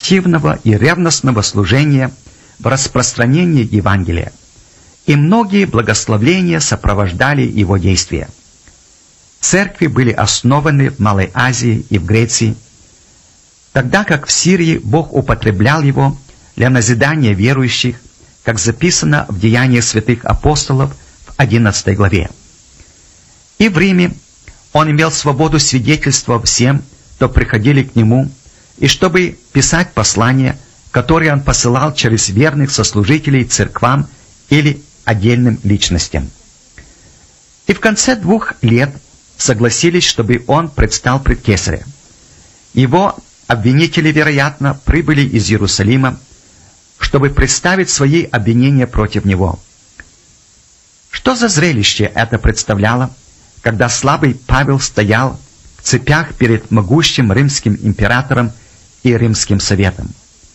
активного и ревностного служения в распространении Евангелия, и многие благословения сопровождали его действия. Церкви были основаны в Малой Азии и в Греции, тогда как в Сирии Бог употреблял его для назидания верующих, как записано в Деяниях святых апостолов в 11 главе. И в Риме он имел свободу свидетельства всем, кто приходили к нему, и чтобы писать послания, которые он посылал через верных сослужителей церквам или отдельным личностям. И в конце 2 лет согласились, чтобы он предстал пред Кесарем. Его обвинители, вероятно, прибыли из Иерусалима, чтобы представить свои обвинения против него. Что за зрелище это представляло, когда слабый Павел стоял в цепях перед могущим римским императором и римским советом?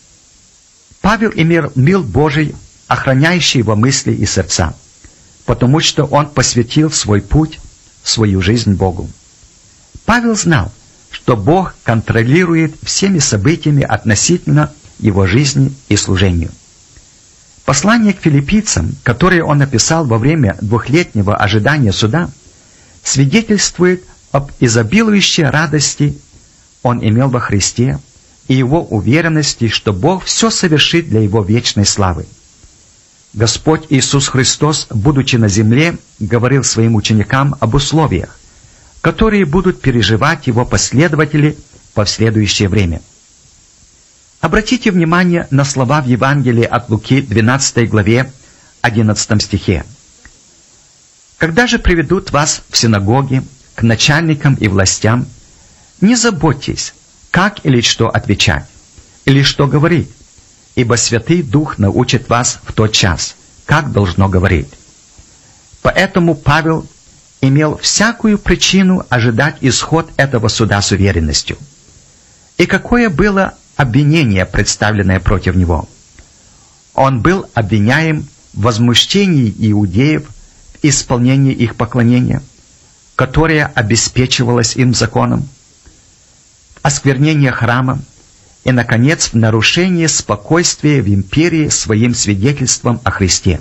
Павел имел мир Божий, охраняющий его мысли и сердца, потому что он посвятил свой путь, свою жизнь Богу. Павел знал, что Бог контролирует всеми событиями относительно его жизни и служению. Послание к филиппийцам, которое он написал во время 2-летнего ожидания суда, свидетельствует об изобилующей радости он имел во Христе и его уверенности, что Бог все совершит для его вечной славы. Господь Иисус Христос, будучи на земле, говорил своим ученикам об условиях, которые будут переживать его последователи в последующее время. Обратите внимание на слова в Евангелии от Луки, 12 главе, 11 стихе. «Когда же приведут вас в синагоги, к начальникам и властям, не заботьтесь, как или что отвечать, или что говорить, ибо Святый Дух научит вас в тот час, как должно говорить». Поэтому Павел имел всякую причину ожидать исход этого суда с уверенностью. И какое было обвинение, представленное против него? Он был обвиняем в возмущении иудеев в исполнении их поклонения, которое обеспечивалось им законом, в осквернении храма и, наконец, в нарушении спокойствия в империи своим свидетельством о Христе.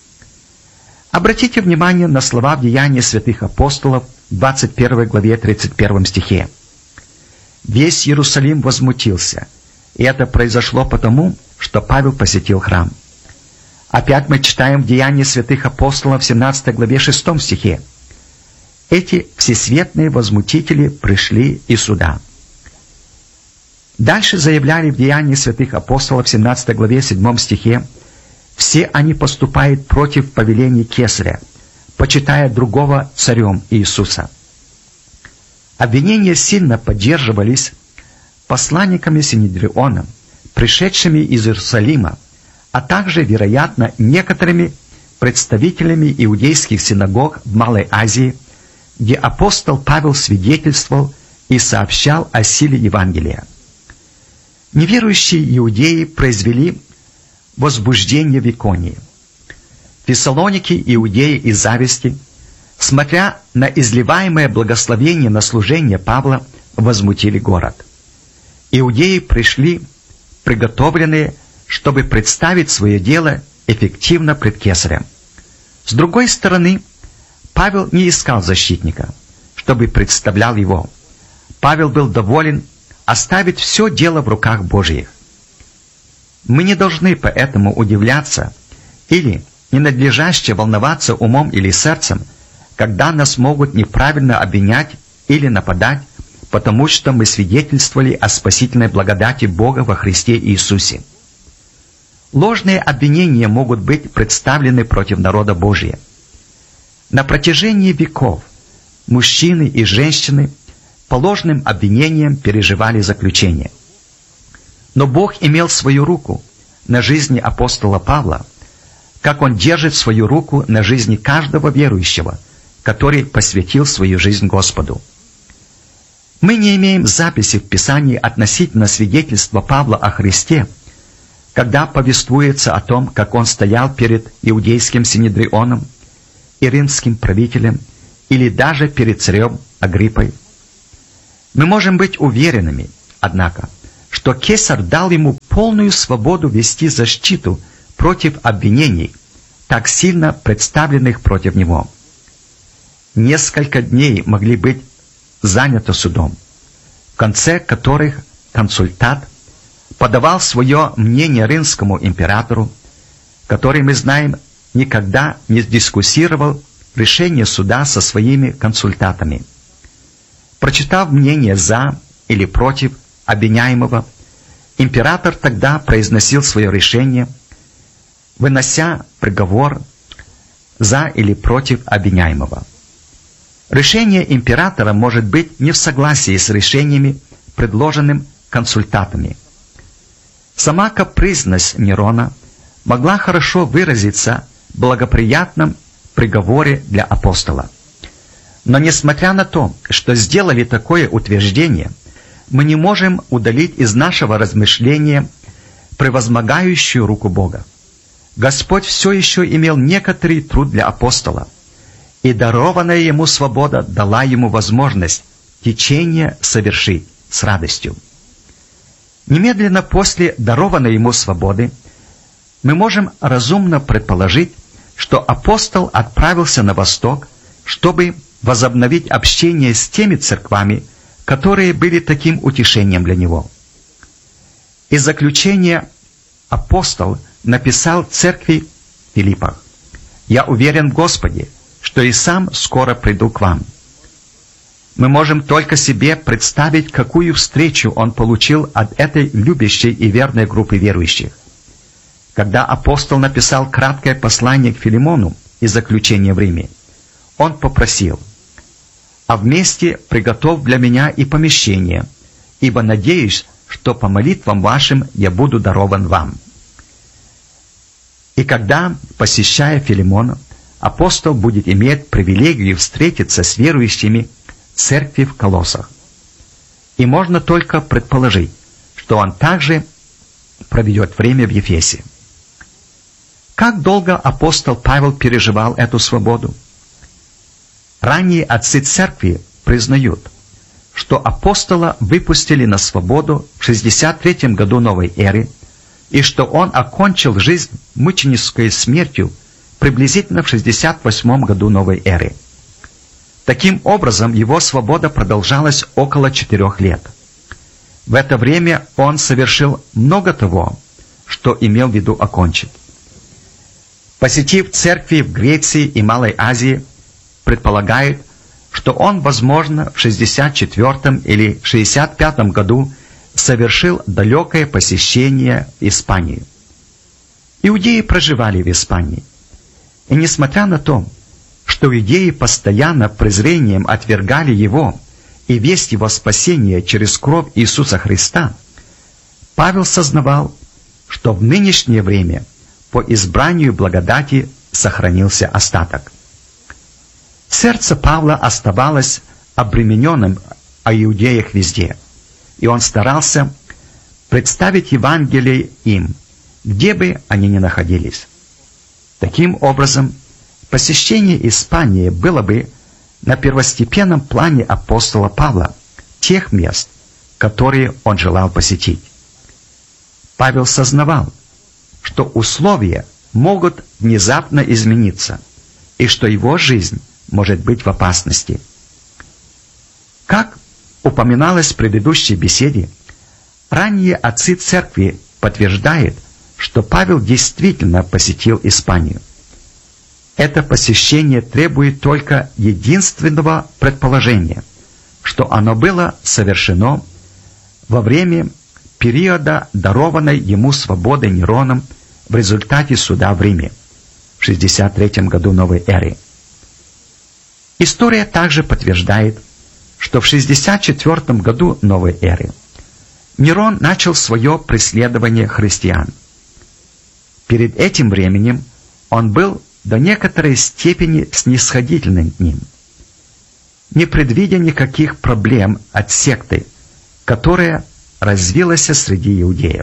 Обратите внимание на слова в Деяниях святых апостолов в 21 главе 31 стихе. «Весь Иерусалим возмутился, и это произошло потому, что Павел посетил храм». Опять мы читаем в Деяниях святых апостолов в 17 главе 6 стихе. «Эти всесветные возмутители пришли из суда». Дальше заявляли в Деяниях святых апостолов в 17 главе 7 стихе: «Все они поступают против повелений Кесаря, почитая другого царем Иисуса». Обвинения сильно поддерживались посланниками Синедриона, пришедшими из Иерусалима, а также, вероятно, некоторыми представителями иудейских синагог в Малой Азии, где апостол Павел свидетельствовал и сообщал о силе Евангелия. Неверующие иудеи произвели возбуждение в Иконии. Фессалоники, иудеи из зависти, смотря на изливаемое благословение на служение Павла, возмутили город. Иудеи пришли приготовленные, чтобы представить свое дело эффективно пред Кесарем. С другой стороны, Павел не искал защитника, чтобы представлял его. Павел был доволен оставить все дело в руках Божьих. Мы не должны поэтому удивляться или ненадлежаще волноваться умом или сердцем, когда нас могут неправильно обвинять или нападать, потому что мы свидетельствовали о спасительной благодати Бога во Христе Иисусе. Ложные обвинения могут быть представлены против народа Божия. На протяжении веков мужчины и женщины по ложным обвинениям переживали заключение. Но Бог имел свою руку на жизни апостола Павла, как Он держит свою руку на жизни каждого верующего, который посвятил свою жизнь Господу. Мы не имеем записи в Писании относительно свидетельства Павла о Христе, когда повествуется о том, как он стоял перед иудейским Синедрионом и римским правителем, или даже перед царем Агриппой. Мы можем быть уверенными, однако, что кесарь дал ему полную свободу вести защиту против обвинений, так сильно представленных против него. Несколько дней могли быть заняты судом, в конце которых консультант подавал свое мнение римскому императору, который, мы знаем, никогда не дискуссировал решение суда со своими консультантами. Прочитав мнение «за» или «против» обвиняемого, император тогда произносил свое решение, вынося приговор «за» или «против» обвиняемого. Решение императора может быть не в согласии с решениями, предложенными консультантами. Сама капризность Нерона могла хорошо выразиться в благоприятном приговоре для апостола. Но несмотря на то, что сделали такое утверждение, мы не можем удалить из нашего размышления превозмогающую руку Бога. Господь все еще имел некоторый труд для апостола, и дарованная ему свобода дала ему возможность течение совершить с радостью. Немедленно после дарованной ему свободы мы можем разумно предположить, что апостол отправился на восток, чтобы возобновить общение с теми церквами, которые были таким утешением для него. Из заключения апостол написал церкви Филиппах: «Я уверен в Господе, что и сам скоро приду к вам». Мы можем только себе представить, какую встречу он получил от этой любящей и верной группы верующих. Когда апостол написал краткое послание к Филимону из заключения в Риме, он попросил: «А вместе приготовь для меня и помещение, ибо надеюсь, что по молитвам вашим я буду дарован вам». И когда, посещая Филимона, апостол будет иметь привилегию встретиться с верующими церкви в Колоссах. И можно только предположить, что он также проведет время в Ефесе. Как долго апостол Павел переживал эту свободу? Ранние отцы церкви признают, что апостола выпустили на свободу в 63 году новой эры, и что он окончил жизнь мученической смертью приблизительно в 68 году новой эры. Таким образом, его свобода продолжалась около 4 лет. В это время он совершил много того, что имел в виду окончить. Посетив церкви в Греции и Малой Азии, предполагает, что он, возможно, в 64 или 65 году совершил далекое посещение Испании. Иудеи проживали в Испании. И несмотря на то, что иудеи постоянно презрением отвергали его и весть его спасения через кровь Иисуса Христа, Павел сознавал, что в нынешнее время по избранию благодати сохранился остаток. Сердце Павла оставалось обремененным о иудеях везде, и он старался представить Евангелие им, где бы они ни находились. Таким образом, посещение Испании было бы на первостепенном плане апостола Павла, тех мест, которые он желал посетить. Павел сознавал, что условия могут внезапно измениться, и что его жизнь может быть в опасности. Как упоминалось в предыдущей беседе, ранние отцы церкви подтверждают, что Павел действительно посетил Испанию. Это посещение требует только единственного предположения, что оно было совершено во время периода дарованной ему свободы Нероном в результате суда в Риме в 63 году новой эры. История также подтверждает, что в 64 году новой эры Нерон начал свое преследование христиан. Перед этим временем он был до некоторой степени снисходительным к ним, не предвидя никаких проблем от секты, которая развилась среди иудеев.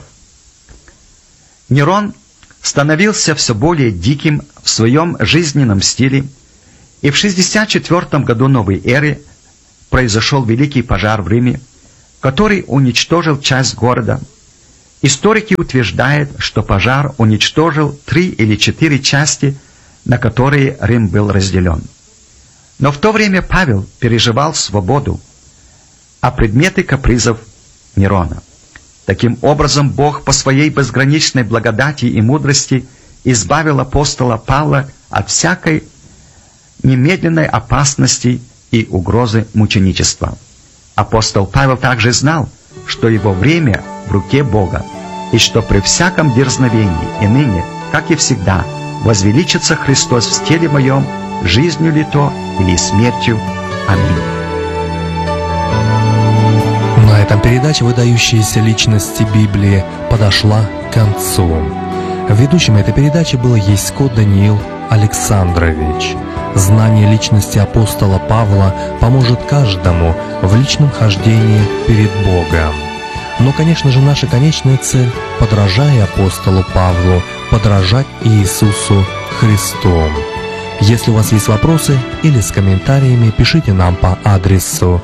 Нерон становился все более диким в своем жизненном стиле, и в 64 году новой эры произошел великий пожар в Риме, который уничтожил часть города. Историки утверждают, что пожар уничтожил 3 или 4 части, на которые Рим был разделен. Но в то время Павел переживал свободу, а предметы капризов Нерона. Таким образом, Бог по своей безграничной благодати и мудрости избавил апостола Павла от всякой немедленной опасности и угрозы мученичества. Апостол Павел также знал, что его время в руке Бога, и что при всяком дерзновении и ныне, как и всегда, возвеличится Христос в теле моем, жизнью ли то или смертью. Аминь. На этом передача «Выдающиеся личности Библии» подошла к концу. Ведущим этой передачи был Ясько Даниил Александрович. Знание личности апостола Павла поможет каждому в личном хождении перед Богом. Но, конечно же, наша конечная цель, подражая апостолу Павлу, подражать Иисусу Христу. Если у вас есть вопросы или с комментариями, пишите нам по адресу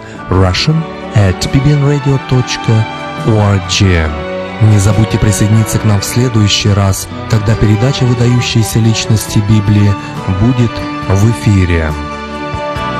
russian@bbnradio.org. Не забудьте присоединиться к нам в следующий раз, когда передача «Выдающиеся личности Библии» будет в эфире.